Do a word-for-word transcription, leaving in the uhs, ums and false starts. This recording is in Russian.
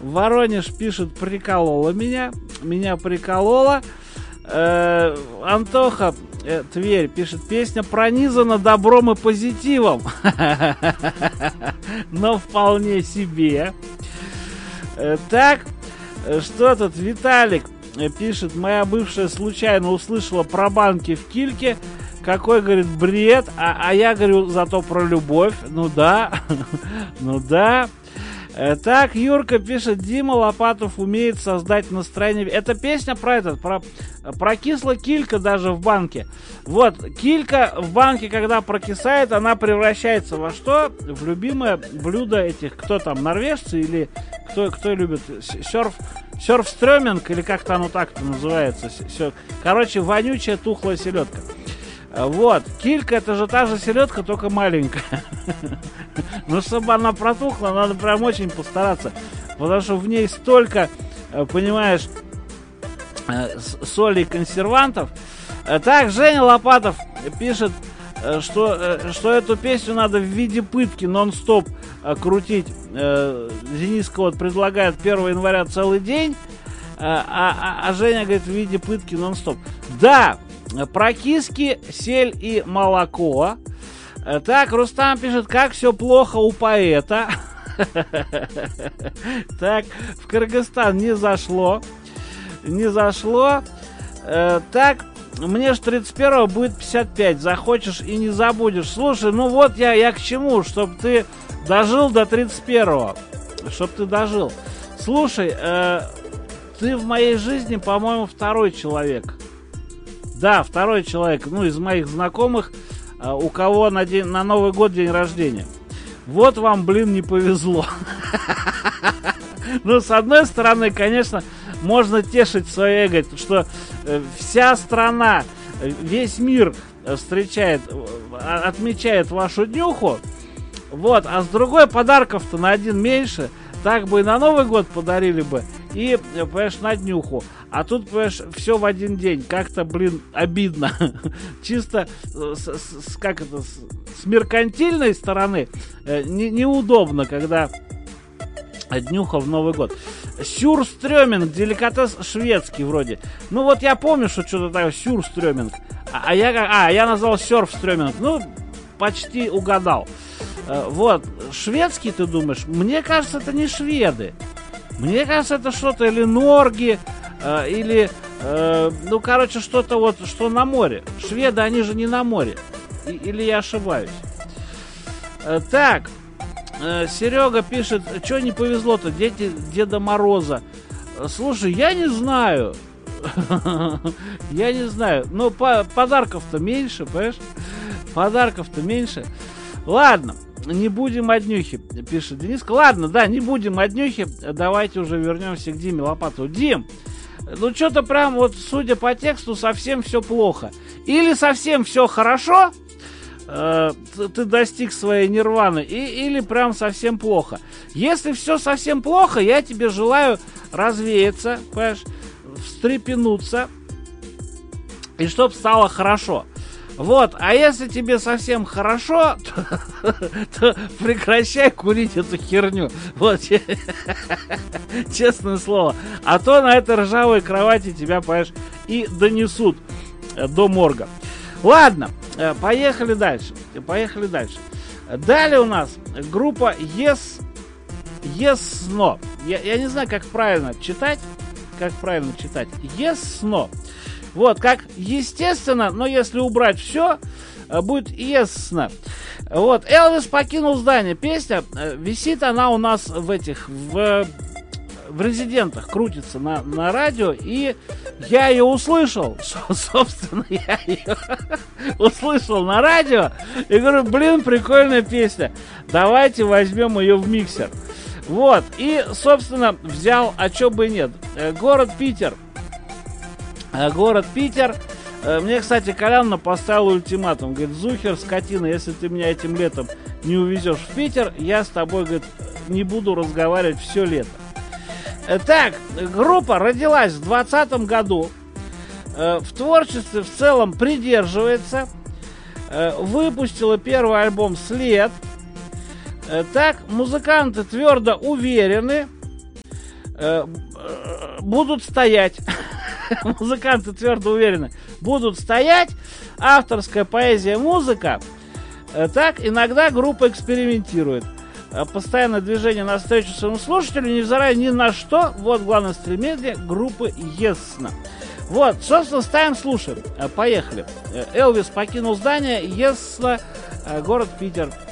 Воронеж пишет, приколола меня. Меня приколола. Э, Антоха, э, Тверь, пишет, песня пронизана добром и позитивом. Но вполне себе. Э, так, что тут? Виталик пишет, моя бывшая случайно услышала про банки в Кильке. Какой, говорит, бред. А, а я говорю зато про любовь. Ну да. Ну да. Так, Юрка пишет, Дима Лопатов умеет создать настроение. Это песня про этот, про, прокисла килька даже в банке. Вот, килька в банке, когда прокисает, она превращается во что? В любимое блюдо этих, кто там, норвежцы или кто, кто любит серф, серф-стрёминг, или как-то оно так-то называется. Короче, вонючая тухлая селедка. Вот, килька это же та же селедка, только маленькая. Но чтобы она протухла, надо прям очень постараться. Потому что в ней столько, понимаешь, соли и консервантов. Так, Женя Лопатов пишет, что, что эту песню надо в виде пытки нон-стоп крутить. Дениска вот предлагает первого января целый день, а, а, а Женя говорит в виде пытки нон-стоп. Да! Прокиски, сель и молоко. Так, Рустам пишет, как все плохо у поэта. Так, в Кыргызстан не зашло. Не зашло. Так, мне ж тридцать первого будет пятьдесят пять. Захочешь и не забудешь. Слушай, ну вот я, я к чему, чтобы ты дожил до тридцать первого. Чтоб ты дожил. Слушай, э, ты в моей жизни, по-моему, второй человек. Да, второй человек, ну, из моих знакомых, у кого на, день, на Новый год день рождения. Вот вам, блин, не повезло. Ну, с одной стороны, конечно, можно тешить свое эго, что вся страна, весь мир встречает, отмечает вашу днюху. Вот, а с другой, подарков-то на один меньше. Так бы и на Новый год подарили бы. И, понимаешь, на днюху. А тут, понимаешь, все в один день. Как-то, блин, обидно. Чисто, с, с, как это, с, с меркантильной стороны э, не, неудобно, когда днюха в Новый год. Сюрстрёминг, деликатес шведский вроде. Ну вот я помню, что что-то такое сюрстрёминг. А, а, я, а я назвал серфстрёминг. Ну, почти угадал. Э, вот, шведский, ты думаешь? Мне кажется, это не шведы. Мне кажется, это что-то или норги, э, или, э, ну, короче, что-то вот, что на море. Шведы, они же не на море. И, или я ошибаюсь? Э, так, э, Серега пишет, что не повезло-то, дети Деда Мороза. Э, слушай, я не знаю. Я не знаю. Но подарков-то меньше, понимаешь? Подарков-то меньше. Ладно. Не будем о днюхе, пишет Дениска. Ладно, да, не будем о днюхе. Давайте уже вернемся к Диме Лопатову. Дим, ну что-то прям вот, судя по тексту, совсем все плохо. Или совсем все хорошо, э, ты, ты достиг своей нирваны, и, или прям совсем плохо. Если все совсем плохо, я тебе желаю развеяться, понимаешь, встрепенуться, и чтоб стало хорошо. Вот, а если тебе совсем хорошо, то, то прекращай курить эту херню. Вот, честное слово. А то на этой ржавой кровати тебя, понимаешь, и донесут до морга. Ладно, поехали дальше. Поехали дальше. Далее у нас группа Yes, Yes No. Я, я не знаю, как правильно читать. Как правильно читать. Yes No. Вот, как естественно, но если убрать все, будет ясно. Вот, Элвис покинул здание. Песня, висит она у нас в этих, в, в резидентах, крутится на, на радио, и я ее услышал. Собственно, я ее услышал на радио, и говорю, блин, прикольная песня. Давайте возьмем ее в миксер. Вот, и, собственно, взял, а чё бы и нет. Город Питер. Город Питер. Мне, кстати, Колян поставил ультиматум. Говорит, Зухер, скотина, если ты меня этим летом не увезешь в Питер, я с тобой, говорит, не буду разговаривать все лето. Так, группа родилась в двадцатом году. В творчестве в целом придерживается. Выпустила первый альбом «След». Так, музыканты твердо уверены. э, будут стоять. Музыканты твердо уверены. Будут стоять. Авторская поэзия, музыка. Э, так, иногда группа экспериментирует. Э, постоянное движение навстречу своему слушателю, невзирая ни на что. Вот главное стремление группы Ясно. Вот, собственно, ставим, слушаем. Э, поехали. Элвис покинул здание. Ясно. Э, город Питер.